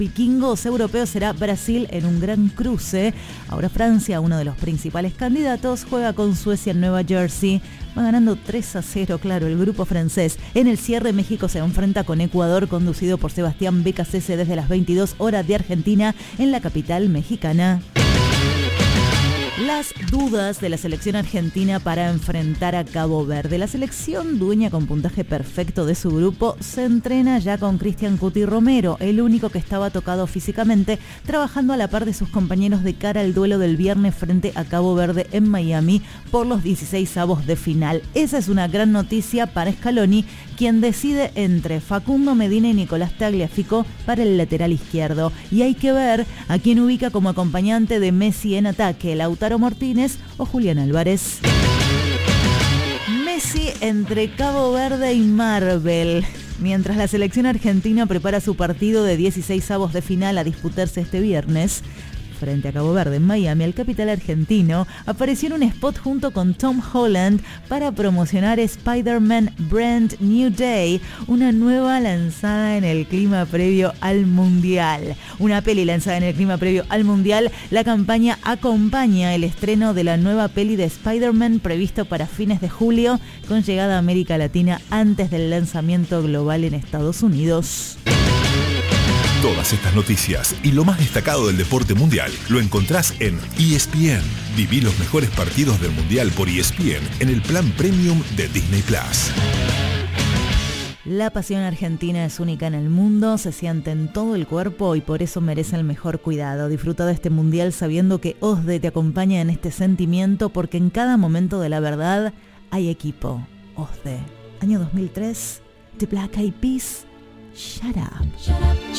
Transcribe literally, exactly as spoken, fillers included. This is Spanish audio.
vikingos europeos será Brasil en un gran cruce. Ahora Francia, uno de los principales candidatos, juega con Suecia en Nueva Jersey. Va ganando tres a cero, claro, el grupo francés. En el cierre, México se enfrenta con Ecuador, conducido por Sebastián Becasese desde las veintidós horas de Argentina en la capital mexicana. Las dudas de la selección argentina para enfrentar a Cabo Verde. La selección, dueña con puntaje perfecto de su grupo, se entrena ya con Cristian Cuti Romero, el único que estaba tocado físicamente, trabajando a la par de sus compañeros de cara al duelo del viernes frente a Cabo Verde en Miami por los dieciseisavos de final. Esa es una gran noticia para Scaloni, quien decide entre Facundo Medina y Nicolás Tagliafico para el lateral izquierdo. Y hay que ver a quién ubica como acompañante de Messi en ataque, Lautaro Martínez o Julián Álvarez. Messi entre Cabo Verde y Marvel. Mientras la selección argentina prepara su partido de dieciseisavos de final a disputarse este viernes frente a Cabo Verde en Miami, el capital argentino apareció en un spot junto con Tom Holland para promocionar Spider-Man Brand New Day, una nueva lanzada en el clima previo al Mundial. Una peli lanzada en el clima previo al Mundial, la campaña acompaña el estreno de la nueva peli de Spider-Man previsto para fines de julio, con llegada a América Latina antes del lanzamiento global en Estados Unidos. Todas estas noticias y lo más destacado del deporte mundial lo encontrás en E S P N. Viví los mejores partidos del mundial por E S P N en el plan premium de Disney Plus. La pasión argentina es única en el mundo, se siente en todo el cuerpo y por eso merece el mejor cuidado. Disfruta de este mundial sabiendo que O S D E te acompaña en este sentimiento, porque en cada momento de la verdad hay equipo. O S D E. Año dos mil tres, The Black Eyed Peas, Shut Up. Shut up.